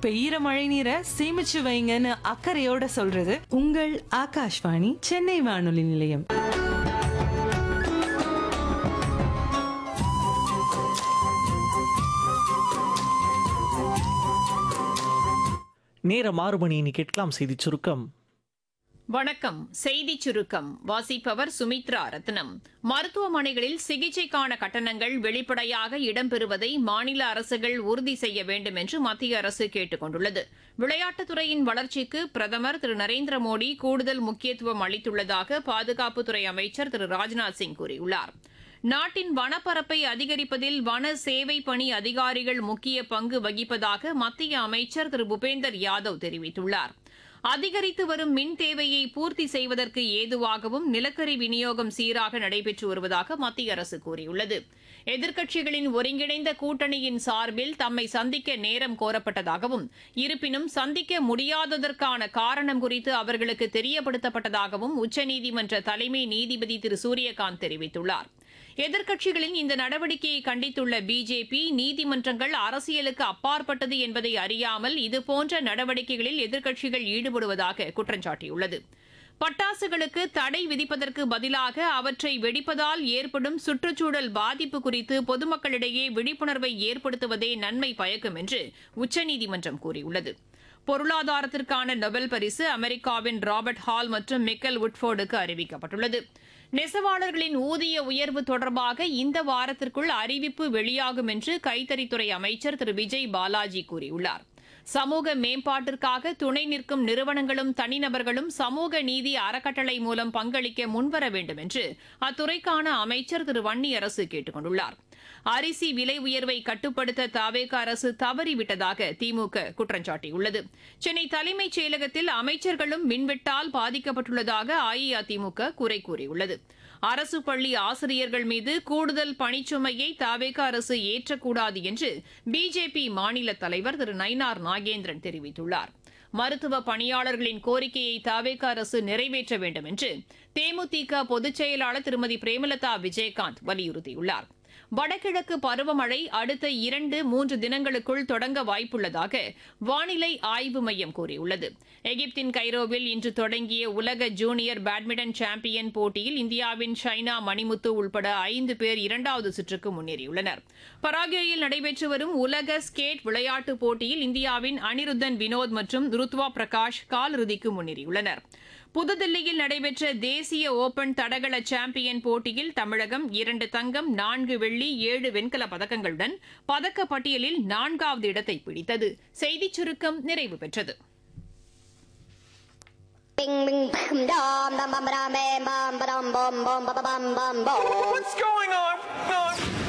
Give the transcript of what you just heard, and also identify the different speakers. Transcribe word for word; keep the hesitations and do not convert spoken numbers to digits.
Speaker 1: பெய்யற மழை நீரை சேமிச்சு வைங்கன்னு அக்கறையோட சொல்றது உங்கள் ஆகாஷ்வாணி சென்னை வானொலி நிலையம்.
Speaker 2: நேரம் ஆறு மணி. இனி கேட்கலாம் செய்தி சுருக்கம்.
Speaker 3: வணக்கம். செய்தி சுருக்கம் வாசிப்பவர் சுமித்ரா ரத்னம். மருத்துவமனைகளில் சிகிச்சைக்கான கட்டணங்கள் வெளிப்படையாக இடம்பெறுவதை மாநில அரசுகள் உறுதி செய்ய வேண்டும் என்று மத்திய அரசு கேட்டுக் கொண்டுள்ளது. விளையாட்டுத்துறையின் வளர்ச்சிக்கு பிரதமர் திரு நரேந்திர மோடி கூடுதல் முக்கியத்துவம் அளித்துள்ளதாக பாதுகாப்புத்துறை அமைச்சர் திரு ராஜ்நாத் சிங் கூறியுள்ளார். நாட்டின் வனப்பரப்பை அதிகரிப்பதில் வன சேவை பணி அதிகாரிகள் முக்கிய பங்கு வகிப்பதாக மத்திய அமைச்சர் திரு பூபேந்தர் யாதவ் தெரிவித்துள்ளார். அதிகரித்து வரும் மின் தேவையை பூர்த்தி செய்வதற்கு ஏதுவாகவும் நிலக்கரி விநியோகம் சீராக நடைபெற்று வருவதாக மத்திய அரசு கூறியுள்ளது. எதிர்க்கட்சிகளின் ஒருங்கிணைந்த கூட்டணியின் சார்பில் தம்மை சந்திக்க நேரம் கோரப்பட்டதாகவும், இருப்பினும் சந்திக்க முடியாததற்கான காரணம் குறித்து அவர்களுக்கு தெரியப்படுத்தப்பட்டதாகவும் உச்சநீதிமன்ற தலைமை நீதிபதி திரு சூரியகாந்த் தெரிவித்துள்ளார். எதிர்க்கட்சிகளின் இந்த நடவடிக்கையை கண்டித்துள்ள பிஜேபி, நீதிமன்றங்கள் அரசியலுக்கு அப்பாற்பட்டது என்பதை அறியாமல் இதுபோன்ற நடவடிக்கைகளில் எதிர்க்கட்சிகள் ஈடுபடுவதாக குற்றம் சாட்டியுள்ளது. பட்டாசுகளுக்கு தடை விதிப்பதற்கு பதிலாக அவற்றை வெடிப்பதால் ஏற்படும் சுற்றுச்சூழல் பாதிப்பு குறித்து பொதுமக்களிடையே விழிப்புணர்வை ஏற்படுத்துவதே நன்மை பயக்கும் என்று உச்சநீதிமன்றம் கூறியுள்ளது. பொருளாதாரத்திற்கான நொபல் பரிசு அமெரிக்காவின் ராபர்ட் ஹால் மற்றும் மிக்கல் உட்ஃபோர்டுக்கு அறிவிக்கப்பட்டுள்ளது. நெசவாளர்களின் ஊதிய உயர்வு தொடர்பாக இந்த வாரத்திற்குள் அறிவிப்பு வெளியாகும் என்று கைத்தறித்துறை அமைச்சர் திரு விஜய் பாலாஜி கூறியுள்ளார். சமூக மேம்பாட்டிற்காக துணை நிற்கும் நிறுவனங்களும் தனிநபர்களும் சமூக நீதி அறக்கட்டளை மூலம் பங்களிக்க முன்வர வேண்டும் என்று அத்துறைக்கான அமைச்சர் திரு வன்னியரசு கேட்டுக் கொண்டுள்ளார். அரிசி விலை உயர்வை கட்டுப்படுத்த தவேக அரசு தவறிவிட்டதாக திமுக குற்றம் சாட்டியுள்ளது. சென்னை தலைமைச் செயலகத்தில் அமைச்சர்களும் மின்வெட்டால் பாதிக்கப்பட்டுள்ளதாக அஇஅதிமுக குறை கூறியுள்ளது. அரசு பள்ளி ஆசிரியர்கள் மீது கூடுதல் பணிச்சுமையை தவேக அரசு ஏற்றக்கூடாது என்று பிஜேபி மாநில தலைவர் திரு நயினார் நாகேந்திரன் தெரிவித்துள்ளார். மருத்துவ பணியாளர்களின் கோரிக்கையை தவேக அரசு நிறைவேற்ற வேண்டும் என்று தேமுதிக பொதுச் செயலாளர் திருமதி பிரேமலதா விஜயகாந்த் வலியுறுத்தியுள்ளார். வடகிழக்கு பருவமழை அடுத்த இரண்டு மூன்று தினங்களுக்குள் தொடங்க வாய்ப்புள்ளதாக வானிலை ஆய்வு மையம் கூறியுள்ளது. எகிப்தின் கைரோவில் இன்று தொடங்கிய உலக ஜூனியர் பேட்மிண்டன் சாம்பியன் போட்டியில் இந்தியாவின் ஷைனா மணிமுத்து உள்பட ஐந்து பேர் இரண்டாவது சுற்றுக்கு முன்னேறியுள்ளனர். பராகுவேயில் நடைபெற்று வரும் உலக ஸ்கேட் விளையாட்டுப் போட்டியில் இந்தியாவின் அனிருத்தன் வினோத் மற்றும் ருத்வா பிரகாஷ் காலிறுதிக்கு முன்னேறியுள்ளனர். புதுதில்லியில் நடைபெற்ற தேசிய ஓபன் தடகள சாம்பியன் போட்டியில் தமிழகம் இரண்டு தங்கம், நான்கு வெள்ளி, ஏழு வெண்கல பதக்கங்களுடன் பதக்கப்பட்டியலில் நான்காவது இடத்தை பிடித்தது. செய்திச் சுருக்கம் நிறைவு பெற்றது.
Speaker 4: What's going on?